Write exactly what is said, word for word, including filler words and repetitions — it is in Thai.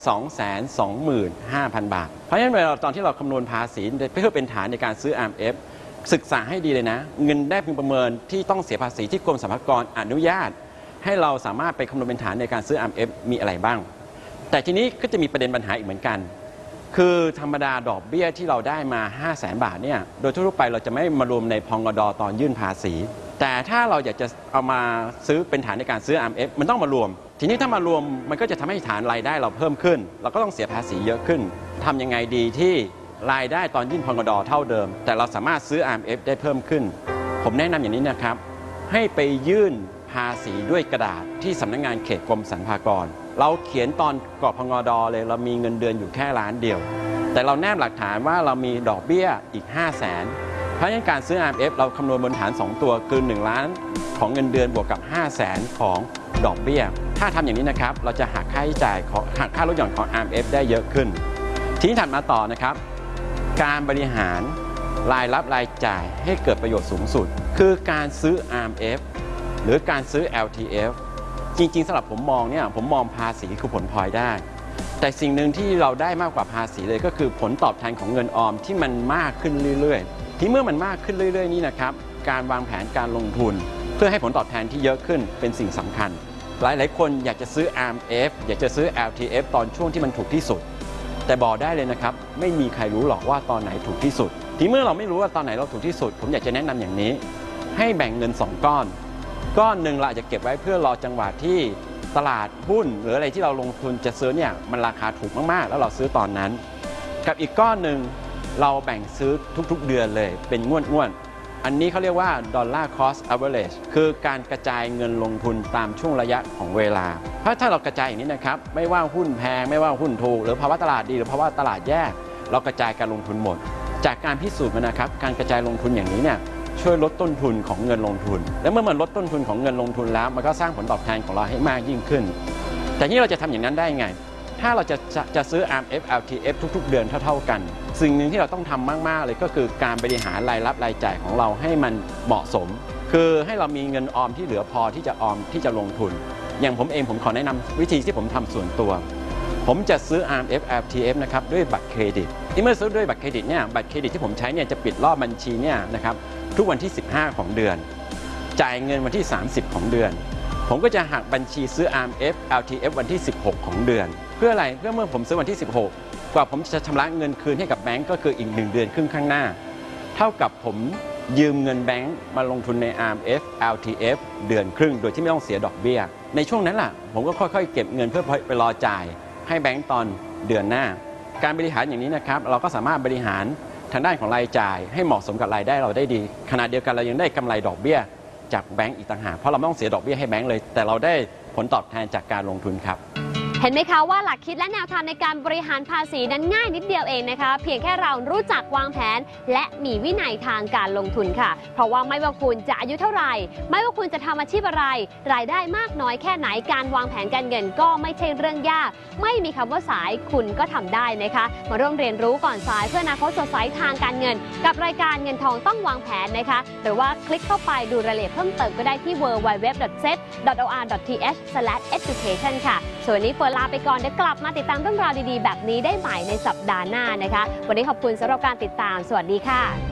สองแสนสองหมื่นห้าพัน บาทเพราะฉะนั้นเวลาตอนที่เราคำนวณภาษีเพื่อเป็นฐานในการซื้อ อาร์ เอ็ม เอฟ ศึกษาให้ดีเลยนะเงินได้พึงประเมินที่ต้องเสียภาษีที่กรมสรรพากรอนุญาตให้เราสามารถไปคำนวณเป็นฐานในการซื้อ อาร์ เอ็ม เอฟ มีอะไรบ้างแต่ทีนี้ก็จะมีประเด็นปัญหาอีกเหมือนกันคือธรรมดาดอกเบี้ยที่เราได้มา ห้าแสน บาทเนี่ยโดยทั่วไปเราจะไม่มารวมในพงด.ตอนยื่นภาษีแต่ถ้าเราอยากจะเอามาซื้อเป็นฐานในการซื้อ อาร์ เอ็ม เอฟ มันต้องมารวมทีนี้ถ้ามารวมมันก็จะทำให้ฐานรายได้เราเพิ่มขึ้นเราก็ต้องเสียภาษีเยอะขึ้นทำยังไงดีที่รายได้ตอนยื่นพงด.เท่าเดิมแต่เราสามารถซื้อ อาร์ เอ็ม เอฟ ได้เพิ่มขึ้นผมแนะนำอย่างนี้นะครับให้ไปยื่นภาษีด้วยกระดาษที่สำนักงานเขตกรมสรรพากรเราเขียนตอนกรอกพงด.เลยเรามีเงินเดือนอยู่แค่ล้านเดียวแต่เราแนบหลักฐานว่าเรามีดอกเบี้ยอีก ห้าแสน เพราะฉะนั้นการซื้อ อาร์ เอ็ม เอฟ เราคำนวณบนฐานสองตัวคือหนึ่งล้านของเงินเดือนบวกกับ ห้าแสน ของดอกเบี้ยถ้าทำอย่างนี้นะครับเราจะหักค่าใช้จ่ายของหักค่าลดหย่อนของ อาร์ เอ็ม เอฟ ได้เยอะขึ้นทีนี้ถัดมาต่อนะครับการบริหารรายรับรายจ่ายให้เกิดประโยชน์สูงสุดคือการซื้อ อาร์ เอ็ม เอฟ หรือการซื้อ แอล ที เอฟ จริงๆสำหรับผมมองเนี่ยผมมองภาษีคือผลพลอยได้แต่สิ่งหนึ่งที่เราได้มากกว่าภาษีเลยก็คือผลตอบแทนของเงินออมที่มันมากขึ้นเรื่อยๆที่เมื่อมันมากขึ้นเรื่อยๆนี่นะครับการวางแผนการลงทุนเพื่อให้ผลตอบแทนที่เยอะขึ้นเป็นสิ่งสำคัญหลายๆคนอยากจะซื้อ อาร์ เอ็ม เอฟ อยากจะซื้อ แอล ที เอฟ ตอนช่วงที่มันถูกที่สุดแต่บอกได้เลยนะครับไม่มีใครรู้หรอกว่าตอนไหนถูกที่สุดที่เมื่อเราไม่รู้ว่าตอนไหนเราถูกที่สุดผมอยากจะแนะนำอย่างนี้ให้แบ่งเงินสองก้อนก้อนหนึ่งเราอาจจะเก็บไว้เพื่อรอจังหวะที่ตลาดหุ้นหรืออะไรที่เราลงทุนจะซื้อเนี่ยมันราคาถูกมากๆแล้วเราซื้อตอนนั้นกับอีกก้อนหนึ่งเราแบ่งซื้อทุกๆเดือนเลยเป็นงวดๆอันนี้เขาเรียกว่า dollar cost average คือการกระจายเงินลงทุนตามช่วงระยะของเวลาเพราะถ้าเรากระจายอย่างนี้นะครับไม่ว่าหุ้นแพงไม่ว่าหุ้นถูกหรือภาวะตลาดดีหรือภาวะตลาดแย่เรากระจายการลงทุนหมดจากการพิสูจน์มานะครับการกระจายลงทุนอย่างนี้เนี่ยช่วยลดต้นทุนของเงินลงทุนและเมื่อมันลดต้นทุนของเงินลงทุนแล้วมันก็สร้างผลตอบแทนของเราให้มากยิ่งขึ้นแต่ที่เราจะทำอย่างนั้นได้ไงถ้าเราจะจะจะซื้อ อาร์ เอ็ม เอฟ แอล ที เอฟ ทุกๆเดือนเท่าๆกันสิ่งหนึ่งที่เราต้องทำมากๆเลยก็คือการบริหารรายรับรายจ่ายของเราให้มันเหมาะสมคือให้เรามีเงินออมที่เหลือพอที่จะออมที่จะลงทุนอย่างผมเองผมขอแนะนำวิธีที่ผมทำส่วนตัวผมจะซื้อ อาร์ เอ็ม เอฟ แอล ที เอฟ นะครับด้วยบัตรเครดิตที่เมื่อซื้อด้วยบัตรเครดิตเนี่ยบัตรเครดิตที่ผมใช้เนี่ยจะปิดรอบบัญชีเนี่ยนะครับทุกวันที่สิบห้าของเดือนจ่ายเงินวันที่สามสิบของเดือนผมก็จะหักบัญชีซื้อ อาร์ เอ็ม เอฟ แอล ที เอฟ วันที่สิบหกของเดือนเพื่ออะไรเพื่อเมื่อผมซื้อวันที่สิบหกกว่าผมจะชำระเงินคืนให้กับแบงก์ก็คืออีกหนึ่งเดือนครึ่งข้างหน้าเท่ากับผมยืมเงินแบงก์มาลงทุนใน อาร์ เอ็ม เอฟ แอล ที เอฟ เดือนครึ่งโดยที่ไม่ต้องเสียดอกเบี้ยในช่วงนั้นล่ะผมก็ค่อยๆเก็บเงินเพื่อไปรอจ่ายให้แบงก์ตอนเดือนหน้าการบริหารอย่างนี้นะครับเราก็สามารถบริหารทางด้านของรายจ่ายให้เหมาะสมกับรายได้เราได้ดีขณะเดียวกันเรายังได้กำไรดอกเบี้ยจากแบงก์อีกต่างหากเพราะเราไม่ต้องเสียดอกเบี้ยให้แบงก์เลยแต่เราได้ผลตอบแทนจากการลงทุนครับเห็นไหมคะว่าหลักคิดและแนวทางในการบริหารภาษีนั้นง่ายนิดเดียวเองนะคะเพียงแค่เรารู้จักวางแผนและมีวินัยทางการลงทุนค่ะเพราะว่าไม่ว่าคุณจะอายุเท่าไหร่ไม่ว่าคุณจะทำอาชีพอะไรรายได้มากน้อยแค่ไหนการวางแผนการเงินก็ไม่ใช่เรื่องยากไม่มีคำว่าสายคุณก็ทำได้นะคะมาร่วมเรียนรู้ก่อนสายเพื่ออนาคตสดใสทางการเงินกับรายการเงินทองต้องวางแผนนะคะหรือว่าคลิกเข้าไปดูรายละเอียดเพิ่มเติมก็ได้ที่ ดับเบิลยู ดับเบิลยู ดับเบิลยู ดอท เซต ดอท โอ อาร์ ดอท ที เอช สแลช เอดูเคชั่น ค่ะส่วนนี้เฟิร์นลาไปก่อนเดี๋ยวกลับมาติดตามเรื่องราวดีๆแบบนี้ได้ใหม่ในสัปดาห์หน้านะคะวันนี้ขอบคุณสำหรับการติดตามสวัสดีค่ะ